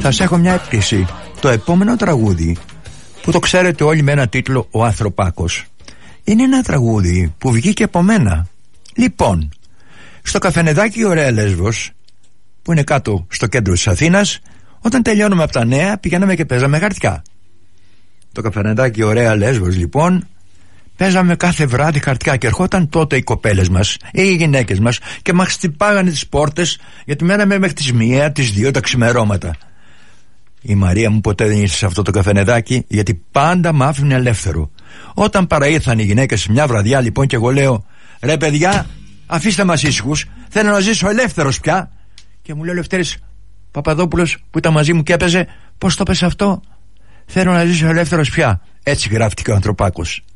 Θα σας έχω μια έκπληξη. Το επόμενο τραγούδι, που το ξέρετε όλοι με ένα τίτλο «Ο Ανθρωπάκος», είναι ένα τραγούδι που βγήκε από μένα. Λοιπόν, στο καφενεδάκι Ωραία Λέσβος, που είναι κάτω στο κέντρο της Αθήνας, όταν τελειώνουμε από τα νέα πηγαίναμε και παίζαμε χαρτιά. Το καφενεδάκι Ωραία Λέσβος, λοιπόν, παίζαμε κάθε βράδυ χαρτιά και ερχόταν τότε οι κοπέλες μας ή οι γυναίκες μας και μας χτυπάγανε τις πόρτες, γιατί μέναμε μέχρι τις 1, τις 2 τα ξημερώματα. Η Μαρία μου ποτέ δεν ήρθε σε αυτό το καφενεδάκι, γιατί πάντα μ' άφηνε ελεύθερο. Όταν παραήρθαν οι γυναίκες μια βραδιά, λοιπόν, και εγώ λέω: «Ρε παιδιά, αφήστε μας ήσυχους, θέλω να ζήσω ελεύθερος πια». Και μου λέει ο Λευτέρης Παπαδόπουλος, που ήταν μαζί μου και έπαιζε: «Πώς το πες αυτό?» «Θέλω να ζήσω ελεύθερος πια». Έτσι γράφτηκε ο Ανθρωπάκος.